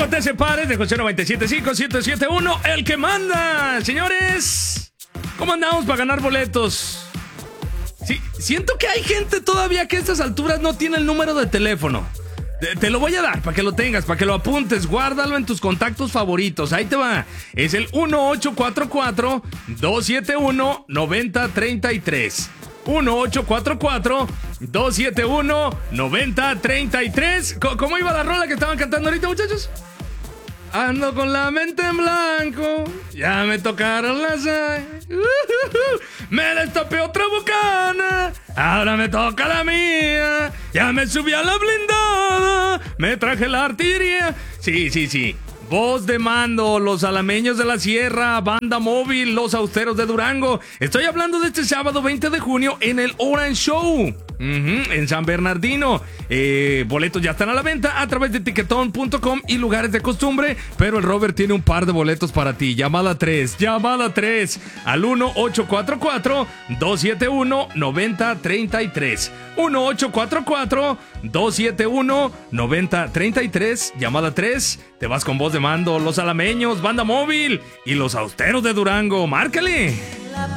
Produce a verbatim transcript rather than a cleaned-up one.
No te separes de José noventa y siete punto cinco, siete siete uno, el que manda. Señores, ¿cómo andamos para ganar boletos? Sí, siento que hay gente todavía que a estas alturas no tiene el número de teléfono. Te, te lo voy a dar para que lo tengas, para que lo apuntes. Guárdalo en tus contactos favoritos. Ahí te va. Es el uno ocho cuatro cuatro, dos siete uno, nueve cero tres tres. uno ocho cuatro cuatro, dos siete uno, nueve cero tres tres. ¿Cómo iba la rola que estaban cantando ahorita, muchachos? Ando con la mente en blanco, ya me tocaron las... Uh, uh, uh, me destapé otra bocana, ahora me toca la mía. Ya me subí a la blindada, me traje la artillería. Sí, sí, sí. Voz de mando, los alameños de la sierra, banda móvil, los austeros de Durango. Estoy hablando de este sábado veinte de junio en el Orange Show, uh-huh, en San Bernardino. eh, Boletos ya están a la venta a través de tiquetón punto com y lugares de costumbre. Pero el Robert tiene un par de boletos para ti. Llamada tres, llamada tres al uno ocho cuatro cuatro, dos siete uno, nueve cero tres tres. uno ocho cuatro cuatro, dos siete uno, nueve cero tres tres. Llamada tres. Te vas con voz de mando, los alameños, banda móvil y los austeros de Durango. ¡Márcale!